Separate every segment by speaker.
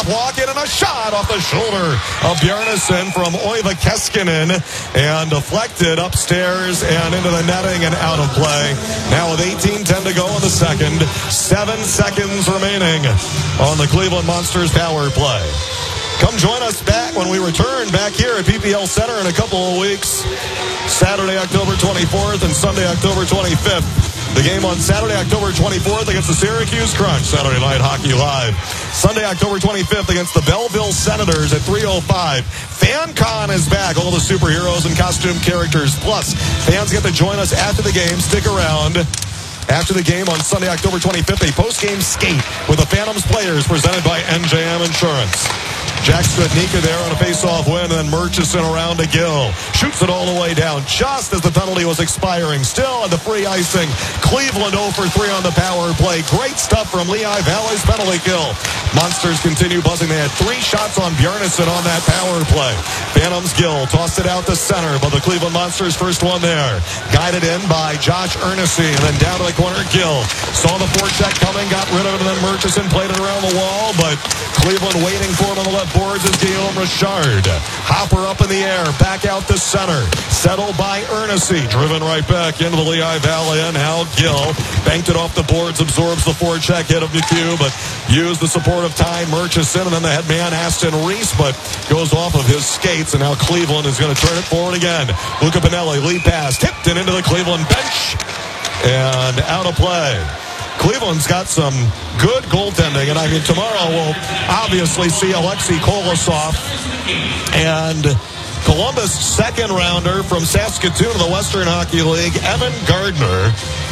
Speaker 1: walk in and a shot off the shoulder of Bjarnason from Oiva Keskinen and deflected upstairs and into the netting and out of play. Now with 18:10 to go in the second, 7 seconds remaining on the Cleveland Monsters power play. Come join us back when we return back here at PPL Center in a couple of weeks. Saturday, October 24th and Sunday, October 25th. The game on Saturday, October 24th against the Syracuse Crunch, Saturday Night Hockey Live. Sunday, October 25th against the Belleville Senators at 3:05. FanCon is back. All the superheroes and costume characters. Plus, fans get to join us after the game. Stick around. After the game on Sunday, October 25th, a post-game skate with the Phantoms players presented by NJM Insurance. Jack Studnicka there on a face-off win, and then Murchison around to Gill. Shoots it all the way down just as the penalty was expiring. Still at the free icing. Cleveland 0 for 3 on the power play. Great stuff from Lehigh Valley's penalty kill. Monsters continue buzzing. They had 3 shots on Bjarnason on that power play. Phantoms Gill tossed it out to center, but the Cleveland Monsters first one there. Guided in by Josh Ernestine, and then down to the corner, Gill. Saw the forecheck coming, got rid of it, and then Murchison played it around the wall, but Cleveland waiting for him on the left boards is Guillaume Richard. Hopper up in the air, back out to center. Settled by Ernestine, driven right back into the Lehigh Valley, and now Gill banked it off the boards, absorbs the forecheck hit of McHugh, but used the support of Ty Murchison, and then the head man, Aston Reese, but goes off of his skates, and now Cleveland is going to turn it forward again. Luca Pinelli, lead pass, tipped it into the Cleveland bench, and out of play. Cleveland's got some good goaltending, and I mean, tomorrow we'll obviously see Alexei Kolosov and Columbus second rounder from Saskatoon of the Western Hockey League, Evan Gardner.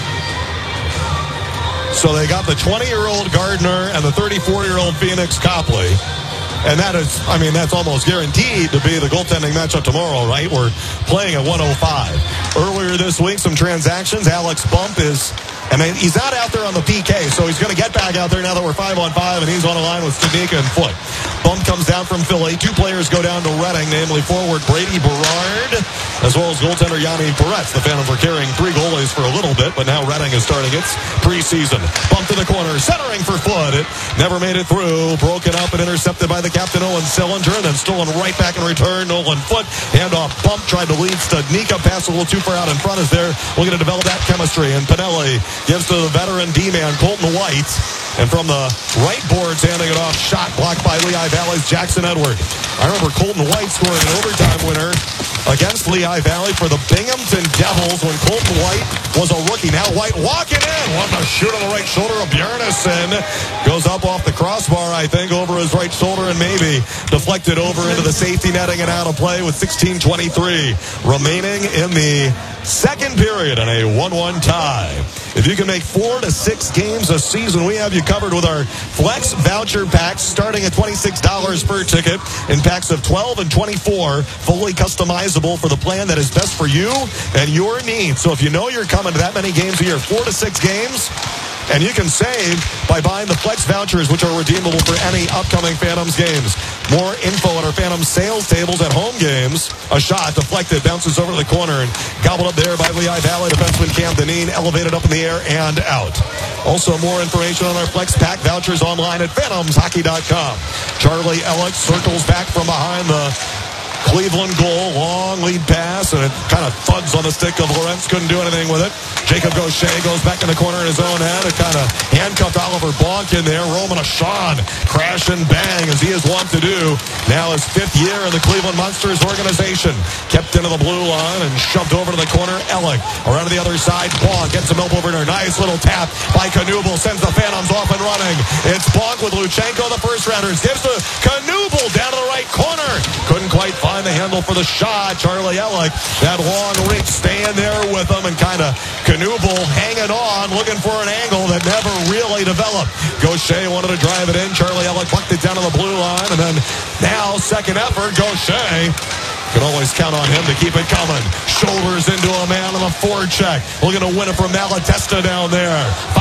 Speaker 1: So they got the 20-year-old Gardner and the 34-year-old Phoenix Copley. And that is, I mean, that's almost guaranteed to be the goaltending matchup tomorrow, right? We're playing at 105. Earlier this week, some transactions. Alex Bump is, and he's not out there on the PK, so he's going to get back out there now that we're 5-on-5, and he's on a line with Studnicka and Foote. Bump comes down from Philly. 2 players go down to Reading, namely forward Brady Berard, as well as goaltender Yanni Peretz. The Phantoms were carrying 3 goalies for a little bit, but now Reading is starting its preseason. Bump to the corner, centering for Foote. It never made it through. Broken up and intercepted by the captain, Owen Sillinger, and then stolen right back in return. Nolan Foote, handoff. Bump tried to lead Studnicka. Pass a little too far out in front as they're looking to develop that chemistry. And Pinelli gives to the veteran D-man, Colton White. And from the right boards, handing it off, shot blocked by Lehigh Valley's Jackson Edward. I remember Colton White scoring an overtime winner against Lehigh Valley for the Binghamton Devils when Colton White was a rookie. Now White walking in. Wanting to shoot on the right shoulder of Bjarnason. Goes up off the crossbar, I think, over his right shoulder and maybe deflected over into the safety netting and out of play with 16:23 remaining in the second period and a 1-1 tie. If you can make 4 to 6 games a season, we have you covered with our Flex Voucher Packs starting at $26 per ticket in packs of 12 and 24, fully customizable for the plan that is best for you and your needs. So if you know you're coming to that many games a year, 4 to 6 games, and you can save by buying the Flex Vouchers, which are redeemable for any upcoming Phantoms games. More info on our Phantoms sales tables at home games. A shot deflected, bounces over to the corner, and gobbled up there by Lehigh Valley defenseman Cam Dineen, elevated up in the air and out. Also, more information on our Flex Pack Vouchers online at PhantomsHockey.com. Charlie Ellick circles back from behind the Cleveland goal, long lead pass, and it kind of thuds on the stick of Lorentz. Couldn't do anything with it. Jacob Gaucher goes back in the corner in his own head. It kind of handcuffed Oliver Bonk in there. Roman Ashawn crash and bang as he is wont to do. Now his 5th year in the Cleveland Monsters organization. Kept into the blue line and shoved over to the corner. Ellick around to the other side. Bonk gets him up over there. Nice little tap by Knuble. Sends the Phantoms off and running. It's Bonk with Luchenko, the first rounders. Gives to Knuble down to the right corner. Couldn't quite find the handle for the shot. Charlie Ellick, that long reach, staying there with him, and kind of Knuble hanging on, looking for an angle that never really developed. Gaucher wanted to drive it in. Charlie Ellick plucked it down to the blue line, and then now second effort, Gaucher. Can always count on him to keep it coming. Shoulders into a man on the forecheck. Looking to win it from Malatesta down there.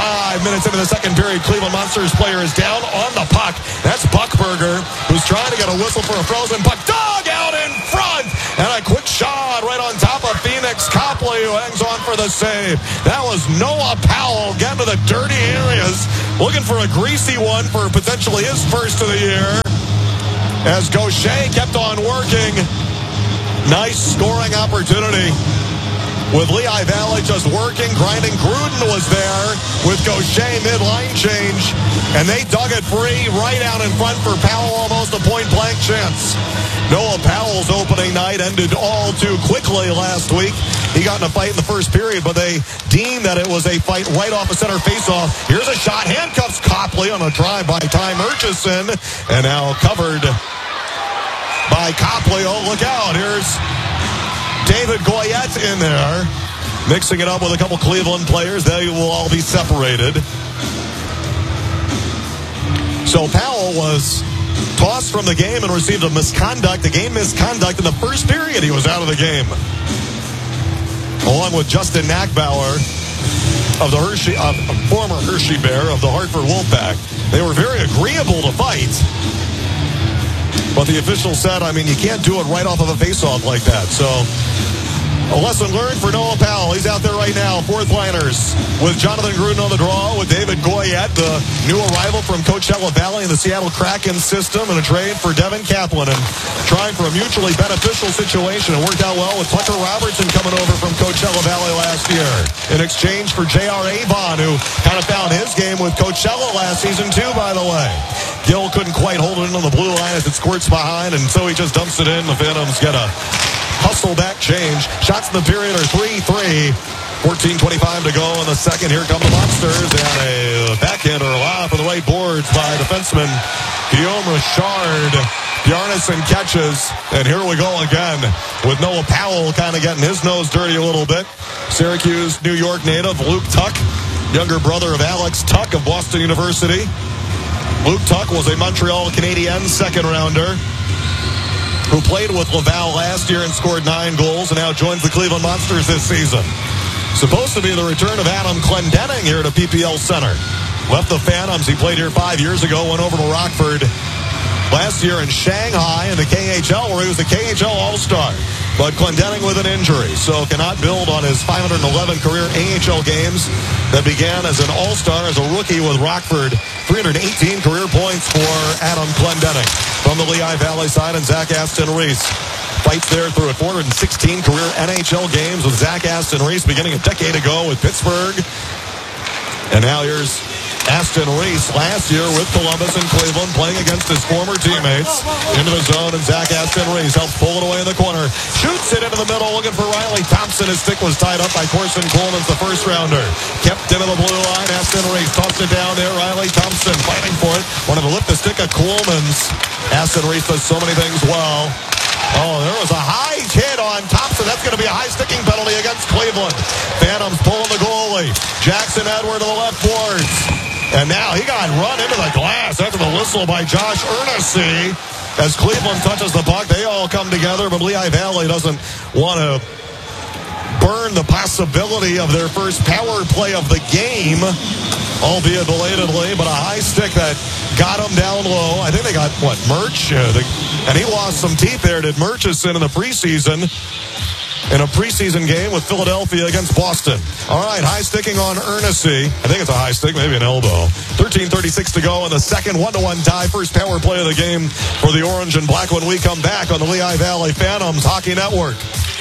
Speaker 1: 5 minutes into the second period, Cleveland Monsters player is down on the puck. That's Buckberger, who's trying to get a whistle for a frozen puck. Dog out in front! And a quick shot right on top of Phoenix Copley, who hangs on for the save. That was Noah Powell getting to the dirty areas, looking for a greasy one for potentially his first of the year. as Gaucher kept on working. Nice scoring opportunity with Lehigh Valley just working, grinding. Gruden was there with Gaucher mid-line change, and they dug it free right out in front for Powell, almost a point-blank chance. Noah Powell's opening night ended all too quickly last week. He got in a fight in the first period, but they deemed that it was a fight right off a center faceoff. Here's a shot, handcuffs Copley on a drive by Ty Murchison, and now covered by Copley. Oh, look out. Here's David Goyette in there, mixing it up with a couple Cleveland players. They will all be separated. So Powell was tossed from the game and received a game misconduct in the first period. He was out of the game. Along with Justin Nackbauer of the former Hershey Bear of the Hartford Wolfpack. They were very agreeable to fight. But the official said, you can't do it right off of a faceoff like that. So a lesson learned for Noah Powell. He's out there right now, fourth liners, with Jonathan Gruden on the draw, with David Goyette, the new arrival from Coachella Valley in the Seattle Kraken system, and a trade for Devin Kaplan, and trying for a mutually beneficial situation. It worked out well with Tucker Robertson coming over from Coachella Valley last year in exchange for J.R. Avon, who kind of found his game with Coachella last season too, by the way. Gill couldn't quite hold it in on the blue line as it squirts behind, and so he just dumps it in. The Phantoms get a hustle back change. Shots in the period are 3-3. 14:25 to go in the second. Here come the Monsters, and a backhander off of the right boards by defenseman Guillaume Richard. Bjarnason catches, and here we go again with Noah Powell kind of getting his nose dirty a little bit. Syracuse, New York native Luke Tuck, younger brother of Alex Tuck of Boston University. Luke Tuck was a Montreal Canadiens second-rounder who played with Laval last year and scored 9 goals and now joins the Cleveland Monsters this season. Supposed to be the return of Adam Clendenning here at a PPL Center. Left the Phantoms. He played here 5 years ago, went over to Rockford last year in Shanghai in the KHL, where he was the KHL All-Star. But Clendenning with an injury, so cannot build on his 511 career AHL games that began as an All-Star as a rookie with Rockford. 318 career points for Adam Clendenning. From the Lehigh Valley side, and Zach Aston Reese fights there through 416 career NHL games with Zach Aston Reese beginning a decade ago with Pittsburgh. And now here's Aston Reese last year with Columbus and Cleveland, playing against his former teammates. Into the zone, and Zach Aston Reese helps pull it away in the corner. Shoots it into the middle, looking for Riley Thompson. His stick was tied up by Corson Coleman's the first rounder. Kept into the blue line. Aston Reese tossed it down there. Riley Thompson fighting for it. Wanted to lift the stick of Coleman's. Aston Reese does so many things well. Oh, there was a high hit on Thompson. That's going to be a high sticking penalty against Cleveland. Phantoms pulling the goalie. Jackson Edward to the left boards. And now he got run into the glass after the whistle by Josh Ernessy. As Cleveland touches the puck, they all come together, but Lehigh Valley doesn't want to burn the possibility of their first power play of the game, albeit belatedly, but a high stick that got him down low. I think they got, Murch? And he lost some teeth there, did Murchison in the preseason. In a preseason game with Philadelphia against Boston. All right, high sticking on Ernessy. I think it's a high stick, maybe an elbow. 13:36 to go in the second, 1-1 tie. First power play of the game for the Orange and Black when we come back on the Lehigh Valley Phantoms Hockey Network.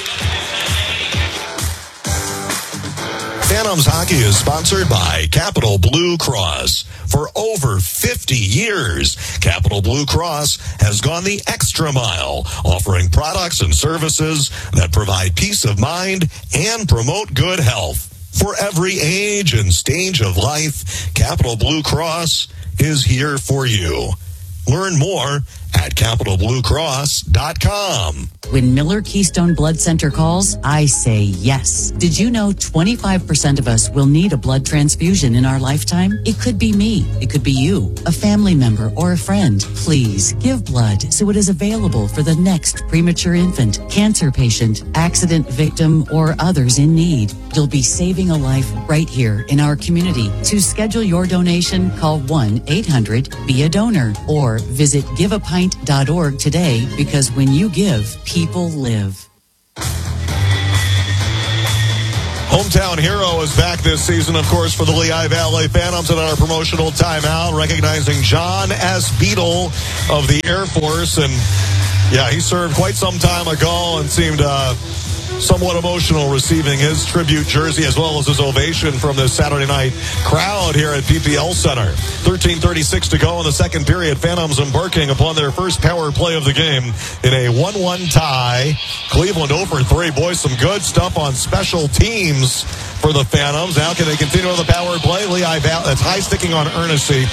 Speaker 1: Phantoms Hockey is sponsored by Capital Blue Cross. For over 50 years, Capital Blue Cross has gone the extra mile, offering products and services that provide peace of mind and promote good health. For every age and stage of life, Capital Blue Cross is here for you. Learn more at CapitalBlueCross.com.
Speaker 2: When Miller Keystone Blood Center calls, I say yes. Did you know 25% of us will need a blood transfusion in our lifetime? It could be me. It could be you, a family member, or a friend. Please give blood so it is available for the next premature infant, cancer patient, accident victim, or others in need. You'll be saving a life right here in our community. To schedule your donation, call 1-800-BE-A-DONOR or visit giveapint.org today, because when you give, people live.
Speaker 1: Hometown hero is back this season, of course, for the Lehigh Valley Phantoms in our promotional timeout, recognizing John S. Beadle of the Air Force. And, yeah, he served quite some time ago and seemed somewhat emotional receiving his tribute jersey as well as his ovation from this Saturday night crowd here at PPL Center. 13:36 to go in the second period. Phantoms embarking upon their first power play of the game in a 1-1 tie. Cleveland 0 for 3. Boy, some good stuff on special teams for the Phantoms. Now can they continue on the power play? Lehigh Valley, that's high sticking on Ernestine.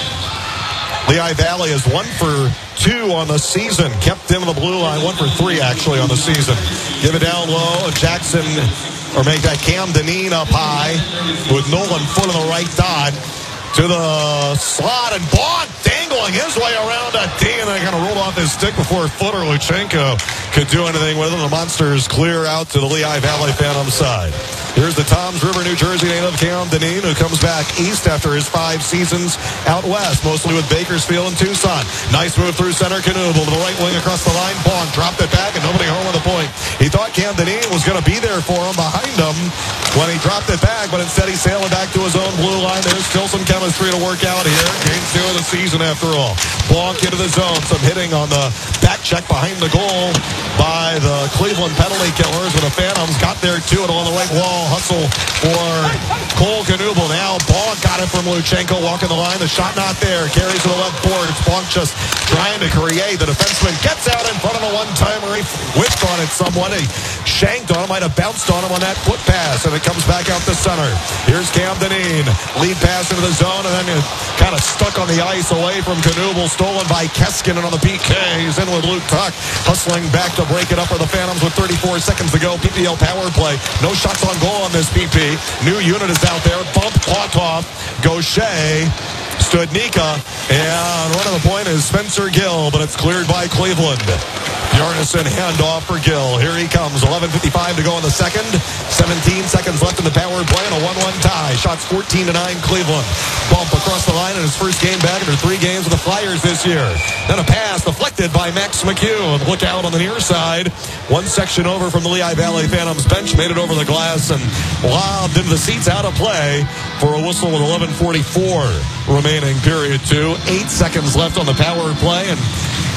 Speaker 1: Lehigh Valley is 1 for 2 on the season. Kept in the blue line. 1 for 3, actually, on the season. Give it down low. Jackson, or make that Cam Deneen up high with Nolan Foot on the right dot. To the slot, and Bond dangling his way around a D, and they kind of rolled off his stick before Foot or Luchenko could do anything with him. The Monsters clear out to the Lehigh Valley Phantom side. Here's the Toms River, New Jersey native Cam Deneen, who comes back east after his 5 seasons out west, mostly with Bakersfield and Tucson. Nice move through center. Knuble to the right wing across the line. Bond dropped it back, and nobody home on the point. He thought Cam Deneen was going to be there for him behind him when he dropped it back, but instead he sailed it back to his own blue line. There's still some chemistry to work out here. Game 2 of the season after all. Bonk into the zone. Some hitting on the back check behind the goal by the Cleveland penalty killers, but the Phantoms got there too. And on the right wall, hustle for Cole Knuble. Now Bonk got it from Luchenko, walking the line. The shot not there. Carries to the left board. Bonk just trying to create. The defenseman gets out in front of a one-timer. He whipped on it somewhat. He shanked on him. Might have bounced on him on that foot pass, and it comes back out the center. Here's Cam Deneen. Lead pass into the zone, and then kind of stuck on the ice away from Knuble. Stolen by Keskinen on the PK. He's in with Luke Tuck. Hustling back to break it up for the Phantoms with 34 seconds to go. PPL power play. No shots on goal on this PP. New unit is out there. Bump, Plotov, Gaucher, Studnicka, and run of the point is Spencer Gill, but it's cleared by Cleveland. Bjarnason handoff for Gill. Here he comes. 11:55 to go in the second. 17 seconds left in the power play and a 1-1 tie. Shots 14-9 Cleveland. Bump across the line in his first game back after 3 games with the Flyers this year. Then a pass deflected by Max McHugh. Look out on the near side. One section over from the Lehigh Valley Phantoms bench. Made it over the glass and lobbed into the seats out of play for a whistle with 11:44 remaining period 2. 8 seconds left on the power play, and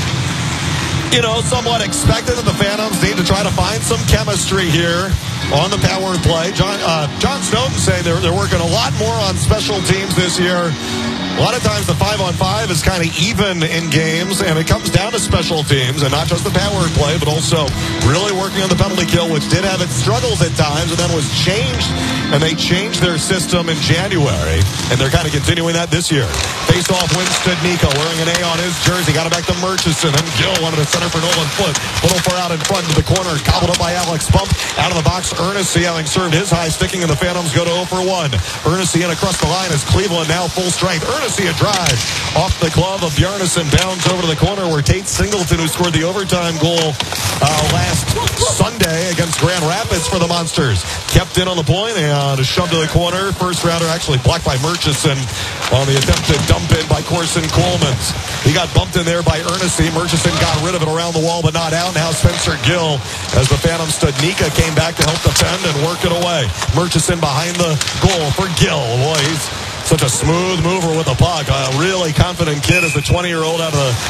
Speaker 1: somewhat expected that the Phantoms need to try to find some chemistry here on the power play. John Snowden saying they're working a lot more on special teams this year. A lot of times the 5-on-5 is kind of even in games, and it comes down to special teams, and not just the power play, but also really working on the penalty kill, which did have its struggles at times, and then was changed, and they changed their system in January, and they're kind of continuing that this year. Face-off wins Studnicka, wearing an A on his jersey, got it back to Murchison, and Gill wanted to center for Nolan Foot. Little far out in front to the corner, gobbled up by Alex Bump. Out of the box, Ernestine having served his high sticking, and the Phantoms go to 0 for 1. Ernestine across the line as Cleveland now full strength. See a drive off the glove of Bjarnason, bounds over to the corner where Tate Singleton, who scored the overtime goal last Sunday against Grand Rapids for the Monsters, kept in on the point and shoved to the corner. First rounder actually blocked by Murchison on the attempted dump in by Corson Coleman. He got bumped in there by Ernestine. Murchison got rid of it around the wall but not out. Now Spencer Gill as the Phantom Studnicka came back to help defend and work it away. Murchison behind the goal for Gill. Boy, he's such a smooth mover with the puck. A really confident kid as the 20-year-old out of the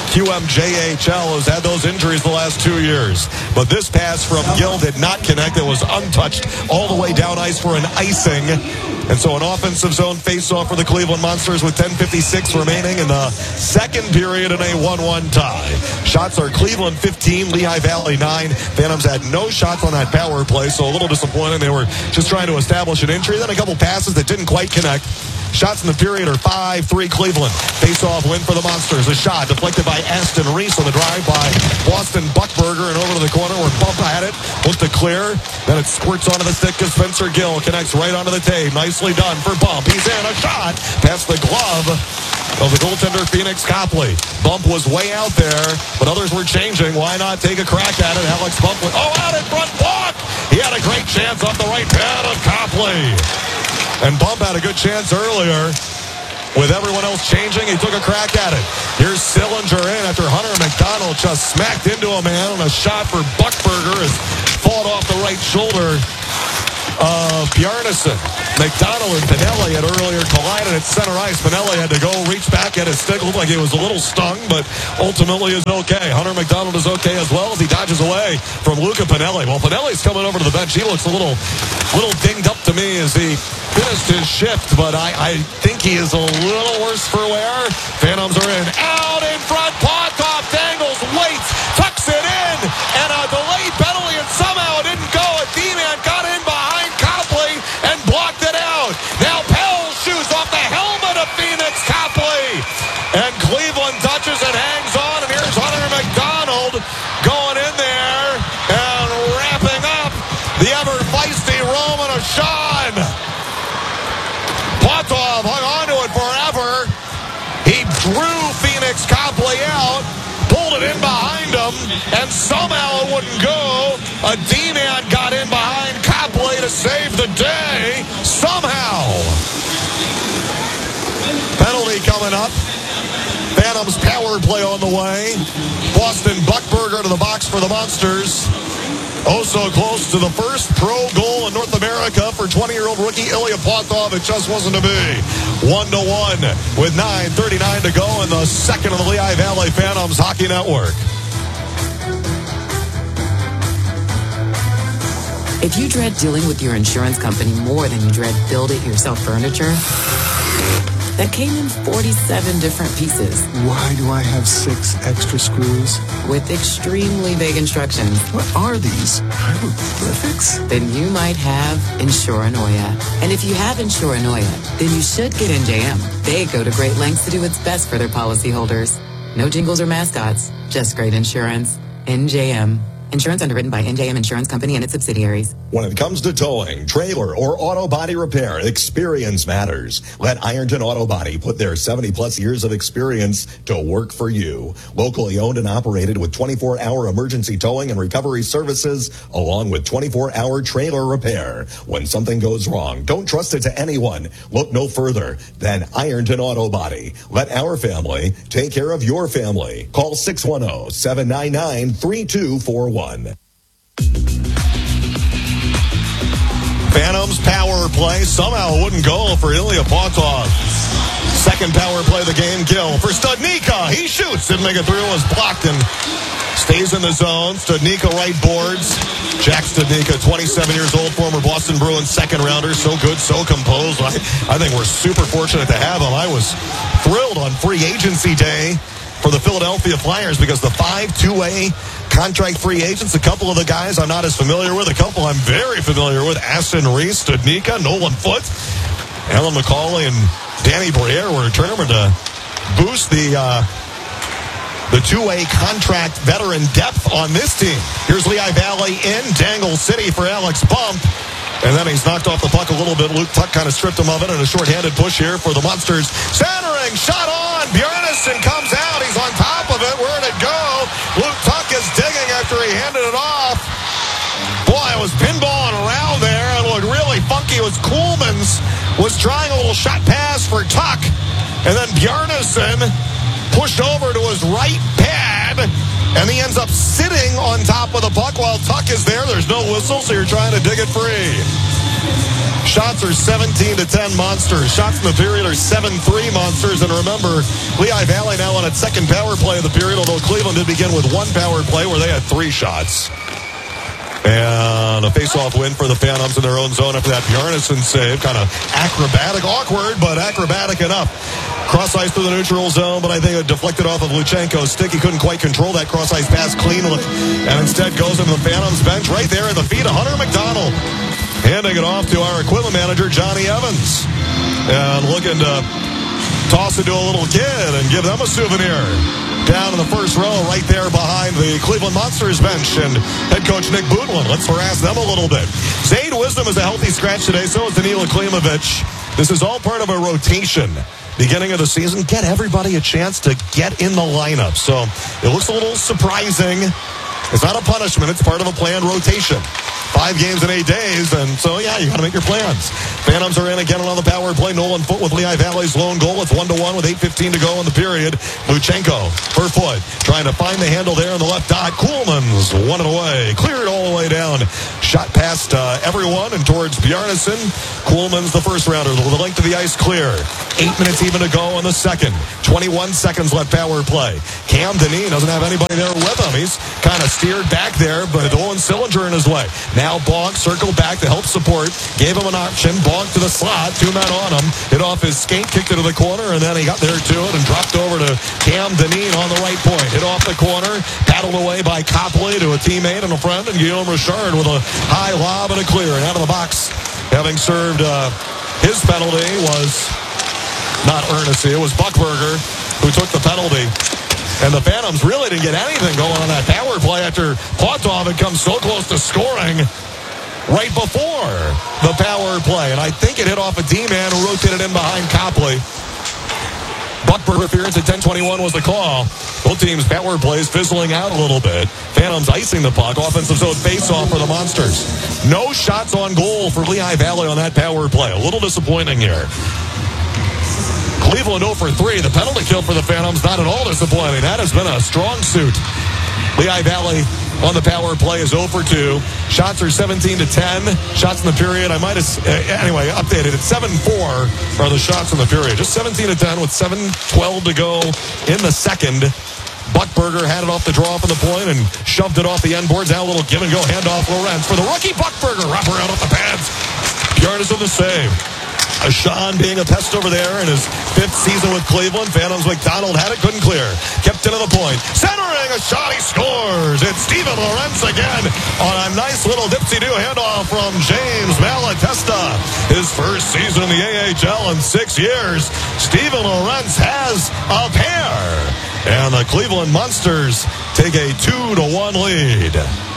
Speaker 1: QMJHL who's had those injuries the last 2 years. But this pass from Gill did not connect. It was untouched all the way down ice for an icing. And so an offensive zone face-off for the Cleveland Monsters with 10:56 remaining in the second period in a 1-1 tie. Shots are Cleveland 15, Lehigh Valley 9. Phantoms had no shots on that power play, so a little disappointing. They were just trying to establish an entry. Then a couple passes that didn't quite connect. Shots in the period are 5-3 Cleveland. Face-off win for the Monsters. A shot deflected by Aston Reese on the drive by Boston Buckberger and over to the corner where Bump had it. Looked to clear. Then it squirts onto the stick of Spencer Gill. Connects right onto the tape. Nicely done for Bump. He's in. A shot past the glove of the goaltender Phoenix Copley. Bump was way out there, but others were changing. Why not take a crack at it? Alex Bump was, out in front, walk! He had a great chance off the right pad of Copley. And Bump had a good chance earlier. With everyone else changing, he took a crack at it. Here's Sillinger in after Hunter McDonald just smacked into a man, and a shot for Buckberger is fought off the right shoulder of Bjarnason. McDonald and Pinelli had earlier collided at center ice. Pinelli had to go reach back at his stick. Looked like he was a little stung, but ultimately is okay. Hunter McDonald is okay as well as he dodges away from Luca Pinelli. Well, Pinelli's coming over to the bench. He looks a little dinged up to me as he finished his shift, but I think he is a little worse for wear. Phantoms are in. Out in front. Potthoff dangles, waits, tucks it in, and a delayed penalty, and somehow it didn't go. A D-man got in behind Copley and blocked it out. Now Pell shoots off the helmet of Phoenix Copley. And Cleveland touches and hangs on, and here's Hunter McDonald going in there and wrapping up the ever-feisty Roman Ashan. Potthoff hung on to it forever. He drew Phoenix Copley out, pulled it in behind him, and somehow it wouldn't go. A D-man got in behind Copley to save the day. Somehow. Penalty coming up. Phantoms power play on the way. Boston Buckberger to the box for the Monsters. Oh, so close to the first pro goal in North America for 20-year-old rookie Ilya Potthoff. It just wasn't to be. 1-1 with 9:39 to go in the second of the Lehigh Valley Phantoms Hockey Network.
Speaker 3: If you dread dealing with your insurance company more than you dread build-it-yourself furniture, that came in 47 different pieces.
Speaker 4: Why do I have 6 extra screws?
Speaker 3: With extremely vague instructions.
Speaker 4: What are these? Hieroglyphics?
Speaker 3: Then you might have Insuranoia. And if you have Insuranoia, then you should get NJM. They go to great lengths to do what's best for their policyholders. No jingles or mascots, just great insurance. NJM. Insurance underwritten by NJM Insurance Company and its subsidiaries.
Speaker 5: When it comes to towing, trailer, or auto body repair, experience matters. Let Ironton Auto Body put their 70-plus years of experience to work for you. Locally owned and operated with 24-hour emergency towing and recovery services, along with 24-hour trailer repair. When something goes wrong, don't trust it to anyone. Look no further than Ironton Auto Body. Let our family take care of your family. Call 610-799-3241.
Speaker 1: Phantoms power play. Somehow it wouldn't go for Ilya Potthoff. Second power play of the game. Gill for Studnicka. He shoots. Didn't make it through. Was blocked and stays in the zone. Studnicka right boards. Jack Studnicka, 27 years old, former Boston Bruins second rounder. So good, so composed. I think we're super fortunate to have him. I was thrilled on free agency day for the Philadelphia Flyers because the 5 2-way contract free agents, a couple of the guys I'm not as familiar with, a couple I'm very familiar with, Aston Reese, Studnicka, Nolan Foote, Alan McCauley, and Danny Briere were determined to boost the two-way contract veteran depth on this team. Here's Lehigh Valley in Dangle City for Alex Bump. And then he's knocked off the puck a little bit. Luke Tuck kind of stripped him of it, and a shorthanded push here for the Monsters. Centering, shot on. Bjarnason comes out. He's on top of it. Where'd it go? Luke Tuck is digging after he handed it off. Boy, it was pinballing around there. It looked really funky. It was Coolmans was trying a little shot pass for Tuck. And then Bjarnason pushed over to his right pad. And he ends up sitting on top of the puck while Tuck is there. There's no whistle, so you're trying to dig it free. Shots are 17-10 Monsters. Shots in the period are 7-3 Monsters. And remember, Lehigh Valley now on its second power play of the period, although Cleveland did begin with one power play where they had 3 shots. And a face-off win for the Phantoms in their own zone after that Bjarnason save. Kind of acrobatic, awkward, but acrobatic enough. Cross-ice to the neutral zone, but I think it deflected off of Luchenko's stick. He couldn't quite control that cross-ice pass cleanly, and instead goes into the Phantoms bench right there at the feet of Hunter McDonald. Handing it off to our equipment manager, Johnny Evans. And looking to toss it to a little kid and give them a souvenir. Down in the first row, right there behind the Cleveland Monsters bench, and head coach Nick Butlin. Let's harass them a little bit. Zayd Wisdom is a healthy scratch today, so is Danila Klimovich. This is all part of a rotation. Beginning of the season, get everybody a chance to get in the lineup. So it looks a little surprising It's not a punishment. It's part of a planned rotation. 5 games in 8 days, and so, yeah, you got to make your plans. Phantoms are in again on the power play. Nolan Foote with Lehigh Valley's lone goal. It's 1-1 with 8:15 to go in the period. Luchenko for Foote, trying to find the handle there on the left dot. Kuhlman's won it away. Cleared all the way down. Shot past everyone and towards Bjarnason. Kuhlman's the first rounder. The length of the ice clear. 8 minutes even to go in the second. 21 seconds left power play. Cam Dineen doesn't have anybody there with him. He's kind of steered back there, but Owen Sillinger in his way. Now Bogg circled back to help support. Gave him an option. Bogg to the slot. 2 men on him. Hit off his skate, kicked it to the corner, and then he got there to it and dropped over to Cam Dineen on the right point. Hit off the corner. Paddled away by Copley to a teammate and a friend, and Guillaume Richard with a high lob and a clear. And out of the box, having served his penalty was not Ernest. It was Buckberger who took the penalty. And the Phantoms really didn't get anything going on that power play after Potov had come so close to scoring right before the power play. And I think it hit off a D-man who rotated in behind Copley. Buckberger interference at 10:21 was the call. Both teams' power plays fizzling out a little bit. Phantoms icing the puck. Offensive zone face-off for the Monsters. No shots on goal for Lehigh Valley on that power play. A little disappointing here. Cleveland 0 for 3. The penalty kill for the Phantoms, not at all disappointing. That has been a strong suit. Lehigh Valley on the power play is 0 for 2. Shots are 17 to 10. Shots in the period, I might have, anyway, updated. It's 7-4 are the shots in the period. Just 17 to 10 with 7:12 to go in the second. Buckberger had it off the draw from the point and shoved it off the end boards. Now a little give and go handoff Lorenz for the rookie Buckberger. Wrap around off the pads. Bjarnason the save. Sean being a pest over there in his 5th season with Cleveland. Phantoms McDonald had it, couldn't clear. Kept it to the point. Centering a shot, he scores. It's Steven Lorenz again on a nice little dipsy-do handoff from James Malatesta. His first season in the AHL in 6 years. Steven Lorenz has a pair. And the Cleveland Monsters take a 2-1 lead.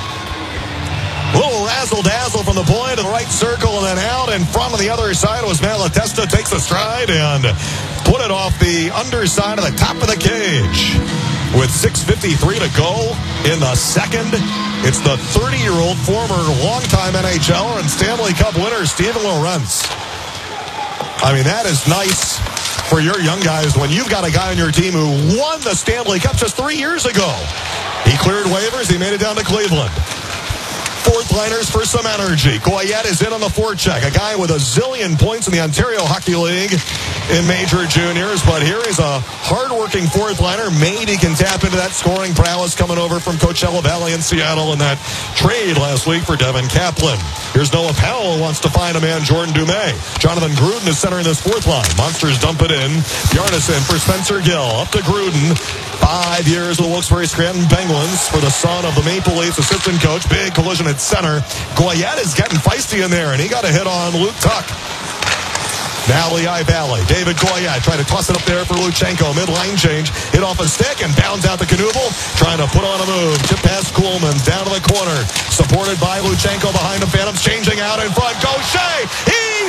Speaker 1: Little razzle-dazzle from the point to the right circle and then out in front on the other side was Malatesta. Takes a stride and put it off the underside of the top of the cage. With 6:53 to go in the second, it's the 30-year-old former longtime NHLer and Stanley Cup winner, Steven Lorenz. I mean, that is nice for your young guys when you've got a guy on your team who won the Stanley Cup just 3 years ago. He cleared waivers. He made it down to Cleveland. Fourth liners for some energy. Goyette is in on the forecheck. A guy with a zillion points in the Ontario Hockey League in major juniors. But here is a hard-working fourth liner. Maybe he can tap into that scoring prowess coming over from Coachella Valley in Seattle in that trade last week for Devin Kaplan. Here's Noah Powell who wants to find a man, Jordan Dumais. Jonathan Gruden is centering this fourth line. Monsters dump it in. Bjarnason for Spencer Gill. Up to Gruden. 5 years with the Wilkes-Barre Scranton Penguins for the son of the Maple Leafs assistant coach. Big collision at center. Goyette is getting feisty in there, and he got a hit on Luke Tuck. Now Lehigh Valley. David Goyette trying to toss it up there for Luchenko. Mid-line change. Hit off a stick and bounds out the Knuble. Trying to put on a move. Tip past Kuhlman. Down to the corner. Supported by Luchenko behind the Phantoms. Changing out in front.